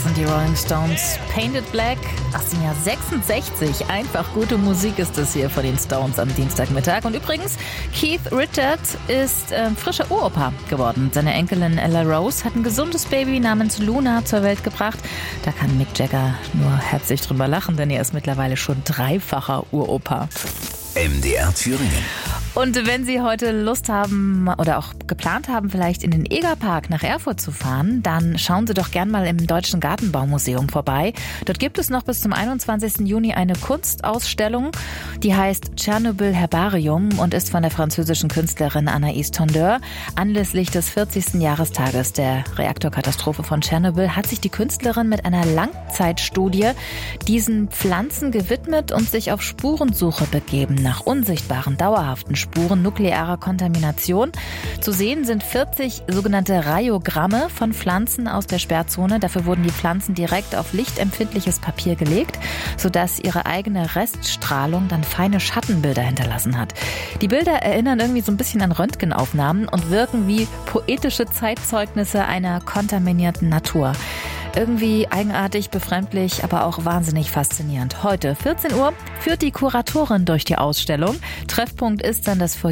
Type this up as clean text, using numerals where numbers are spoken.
Das sind die Rolling Stones. Painted Black, 1866. Einfach gute Musik ist das hier von den Stones am Dienstagmittag. Und übrigens, Keith Richards ist frischer Uropa geworden. Seine Enkelin Ella Rose hat ein gesundes Baby namens Luna zur Welt gebracht. Da kann Mick Jagger nur herzlich drüber lachen, denn er ist mittlerweile schon dreifacher Uropa. MDR Thüringen. Und wenn Sie heute Lust haben oder auch geplant haben, vielleicht in den Egerpark nach Erfurt zu fahren, dann schauen Sie doch gern mal im Deutschen Gartenbaumuseum vorbei. Dort gibt es noch bis zum 21. Juni eine Kunstausstellung, die heißt Tschernobyl Herbarium und ist von der französischen Künstlerin Anaïs Tondeur. Anlässlich des 40. Jahrestages der Reaktorkatastrophe von Tschernobyl hat sich die Künstlerin mit einer Langzeitstudie diesen Pflanzen gewidmet und sich auf Spurensuche begeben nach unsichtbaren, dauerhaften Spuren nuklearer Kontamination. Zu sehen sind 40 sogenannte Radiogramme von Pflanzen aus der Sperrzone. Dafür wurden die Pflanzen direkt auf lichtempfindliches Papier gelegt, sodass ihre eigene Reststrahlung dann feine Schattenbilder hinterlassen hat. Die Bilder erinnern irgendwie so ein bisschen an Röntgenaufnahmen und wirken wie poetische Zeitzeugnisse einer kontaminierten Natur. Irgendwie eigenartig, befremdlich, aber auch wahnsinnig faszinierend. Heute, 14 Uhr, führt die Kuratorin durch die Ausstellung. Treffpunkt ist dann das Foyer